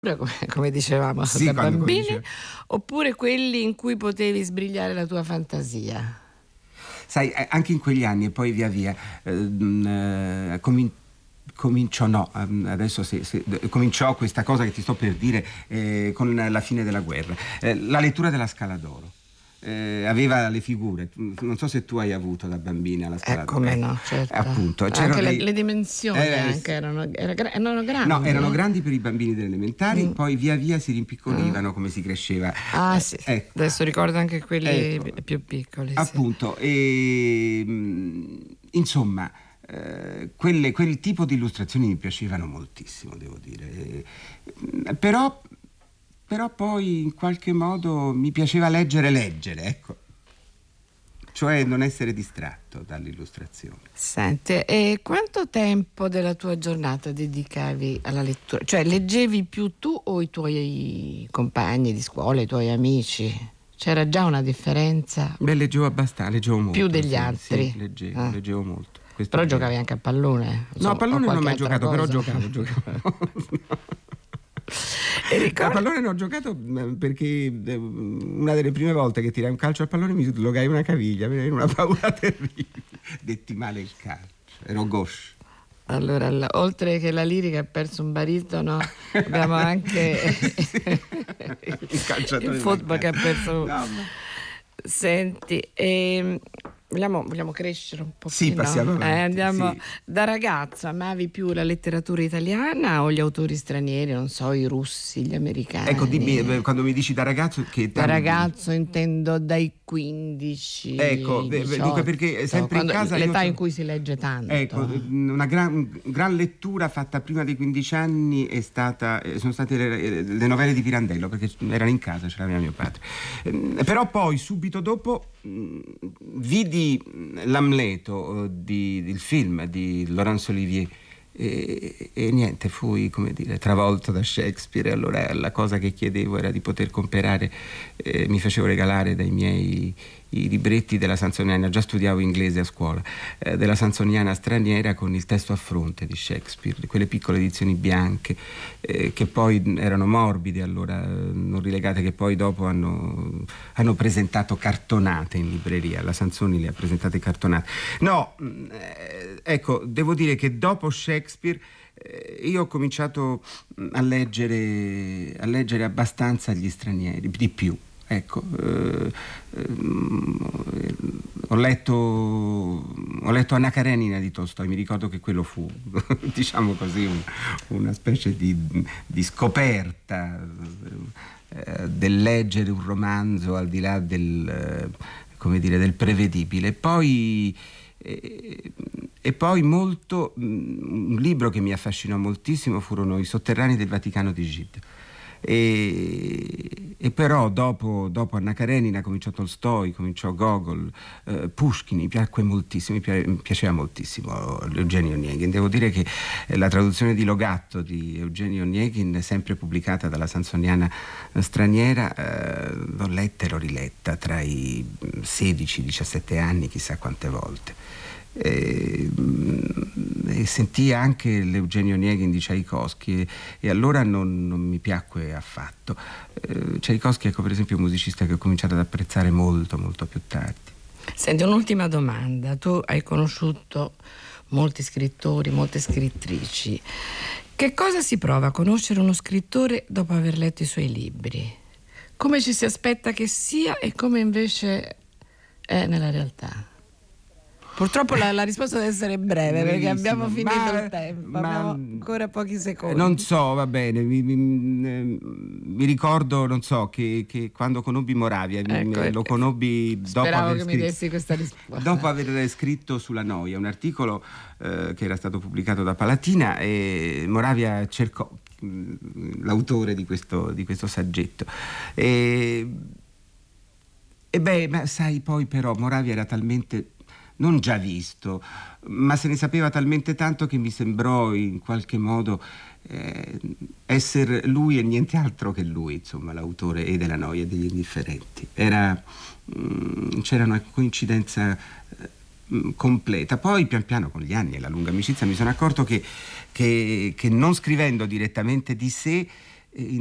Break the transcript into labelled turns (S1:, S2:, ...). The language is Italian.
S1: come dicevamo,
S2: sì,
S1: da
S2: quando
S1: bambini,
S2: dicevo.
S1: oppure quelli in cui potevi sbrigliare la tua fantasia?
S2: Sai, anche in quegli anni e poi via via cominciò, no, adesso cominciò questa cosa che ti sto per dire con la fine della guerra. La lettura della Scala d'Oro. Aveva le figure, non so se tu hai avuto da bambina la Scala d'Oro.
S1: Come no, certo.
S2: Appunto, c'erano
S1: Anche
S2: dei...
S1: le dimensioni
S2: sì.
S1: erano grandi.
S2: No, erano grandi per i bambini delle elementari, poi via via si rimpiccolivano come si cresceva.
S1: Sì.
S2: Ecco.
S1: Adesso ricordo anche quelli
S2: Ecco.
S1: più piccoli.
S2: Appunto, insomma, quel tipo di illustrazioni mi piacevano moltissimo, devo dire. Però poi in qualche modo mi piaceva leggere, ecco. Cioè non essere distratto dall'illustrazione.
S1: Senti, e quanto tempo della tua giornata dedicavi alla lettura? Cioè, leggevi più tu o i tuoi compagni di scuola, i tuoi amici? C'era già una differenza?
S2: Beh, leggevo abbastanza, leggevo molto.
S1: Più degli
S2: sì,
S1: altri?
S2: Sì, leggevo molto. Questo
S1: Però
S2: è vero.
S1: giocavi anche a pallone?
S2: No, a pallone non ho mai giocato, però
S1: cosa.
S2: giocavo.
S1: E
S2: A pallone non ho giocato perché una delle prime volte che tirai un calcio al pallone mi slogai una caviglia, avevo una paura terribile. Detti male il calcio, ero gauche.
S1: Allora, oltre che la lirica ha perso un baritono, abbiamo anche il football che ha perso.
S2: No,
S1: Senti, vogliamo crescere un po'?
S2: Sì, passiamo avanti.
S1: Andiamo.
S2: Sì.
S1: Da ragazzo amavi più la letteratura italiana o gli autori stranieri, non so, i russi, gli americani?
S2: Ecco, dimmi, quando mi dici da ragazzo che...
S1: Da ragazzo intendo dai 15,
S2: Ecco,
S1: 18,
S2: dico perché sempre in casa...
S1: l'età in cui si legge tanto.
S2: Ecco, una gran lettura fatta prima dei 15 anni sono state le novelle di Pirandello, perché erano in casa, ce l'aveva mio padre. Però poi, subito dopo, vidi l'Amleto, il film di Laurence Olivier, e niente, fui, come dire, travolto da Shakespeare. Allora la cosa che chiedevo era di poter comprare, mi facevo regalare dai miei i libretti della Sansoniana, già studiavo inglese a scuola, della Sansoniana straniera con il testo a fronte di Shakespeare, di quelle piccole edizioni bianche che poi erano morbide, allora non rilegate, che poi dopo hanno presentato cartonate in libreria. La Sansoni le ha presentate cartonate. No, ecco, devo dire che dopo Shakespeare io ho cominciato a leggere abbastanza gli stranieri, di più. Ecco, ho letto Anna Karenina di Tolstoi, mi ricordo che quello fu, diciamo così, una specie di scoperta del leggere un romanzo al di là come dire, del prevedibile. Poi molto, un libro che mi affascinò moltissimo furono I sotterranei del Vaticano di Gide. E però dopo Anna Karenina cominciò Tolstoi, cominciò Gogol, Pushkin, mi piacque moltissimo, mi piaceva moltissimo Eugenio Onegin. Devo dire che la traduzione di Logatto di Eugenio Onegin, sempre pubblicata dalla Sansoniana straniera, l'ho letta e l'ho riletta tra i 16-17 anni, chissà quante volte. E sentii anche l'Eugenio Onegin di Tchaikovsky e allora non mi piacque affatto. Tchaikovsky, ecco, per esempio, è un musicista che ho cominciato ad apprezzare molto molto più tardi.
S1: Senti, un'ultima domanda: tu hai conosciuto molti scrittori, molte scrittrici. Che cosa si prova a conoscere uno scrittore dopo aver letto i suoi libri? Come ci si aspetta che sia e come invece è nella realtà? Purtroppo la risposta deve essere breve, perché abbiamo finito il tempo, abbiamo ancora pochi secondi.
S2: Non so, va bene, mi ricordo, non so, che quando conobbi Moravia, lo conobbi
S1: dopo mi dessi questa risposta.
S2: Dopo aver scritto sulla Noia un articolo che era stato pubblicato da Palatina, e Moravia cercò l'autore di questo saggetto. Ma sai, poi però Moravia era talmente... non già visto, ma se ne sapeva talmente tanto che mi sembrò in qualche modo essere lui e niente altro che lui, insomma, l'autore e della Noia e degli Indifferenti. C'era una coincidenza completa. Poi pian piano, con gli anni e la lunga amicizia, mi sono accorto che non scrivendo direttamente di sé in